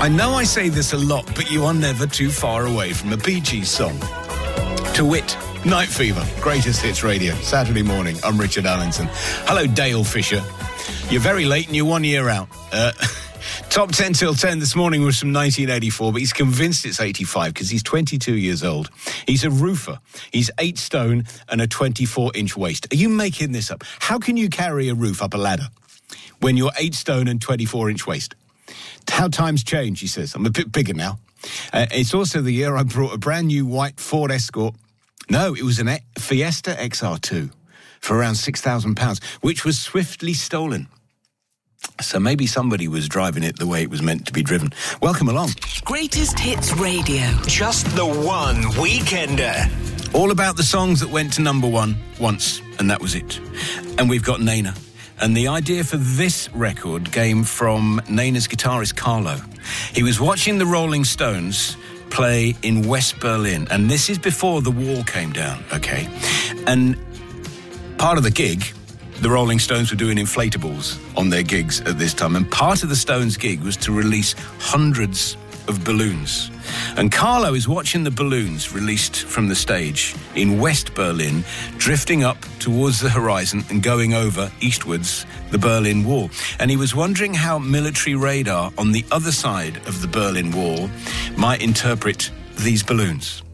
I know I say this a lot, but you are never too far away from a Bee Gees song. To wit, Night Fever, Greatest Hits Radio, Saturday morning. I'm Richard Allenton. Hello, Dale Fisher. You're very late and you're 1 year out. Top 10 till 10 this morning was from 1984, but he's convinced it's 85 because he's 22 years old. He's a roofer. He's 8 stone and a 24-inch waist. Are you making this up? How can you carry a roof up a ladder when you're 8 stone and 24-inch waist? How times change, he says. I'm a bit bigger now. It's also the year I brought a brand new white Ford Escort. No, it was a Fiesta XR2 for around £6,000, which was swiftly stolen. So maybe somebody was driving it the way it was meant to be driven. Welcome along. Greatest Hits Radio. Just the one weekender. All about the songs that went to number one once, and that was it. And we've got Nena. And the idea for this record came from Nena's guitarist, Carlo. He was watching the Rolling Stones play in West Berlin, and this is before the wall came down, okay? And part of the gig, the Rolling Stones were doing inflatables on their gigs at this time, and part of the Stones gig was to release hundreds of balloons. And Carlo is watching the balloons released from the stage in West Berlin, drifting up towards the horizon and going over eastwards the Berlin Wall. And he was wondering how military radar on the other side of the Berlin Wall might interpret these balloons.